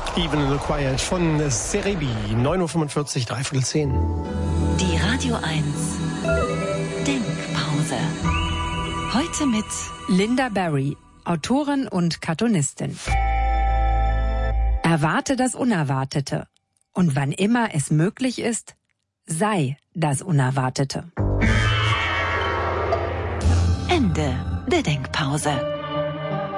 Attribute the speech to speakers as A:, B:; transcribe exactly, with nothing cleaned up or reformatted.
A: Even in the Quiet von Serebi. neun Uhr fünfundvierzig, dreiviertel zehn.
B: Die Radio eins Denkpause. Heute mit
C: Lynda Barry, Autorin und Cartoonistin. Erwarte das Unerwartete. Und wann immer es möglich ist, sei das Unerwartete.
B: Ende der Denkpause.